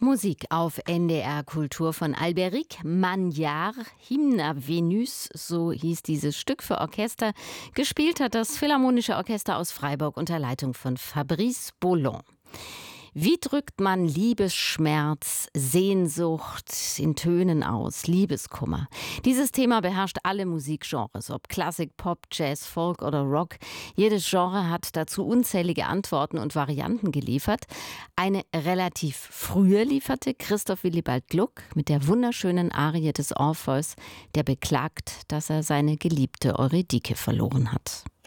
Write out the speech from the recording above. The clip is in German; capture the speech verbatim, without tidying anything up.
Musik auf N D R Kultur von Albéric Magnard, Hymne Venus, so hieß dieses Stück für Orchester. Gespielt hat das Philharmonische Orchester aus Freiburg unter Leitung von Fabrice Boulon. Wie drückt man Liebesschmerz, Sehnsucht in Tönen aus, Liebeskummer? Dieses Thema beherrscht alle Musikgenres, ob Klassik, Pop, Jazz, Folk oder Rock. Jedes Genre hat dazu unzählige Antworten und Varianten geliefert. Eine relativ frühe lieferte Christoph Willibald Gluck mit der wunderschönen Arie des Orpheus, der beklagt, dass er seine geliebte Eurydike verloren hat.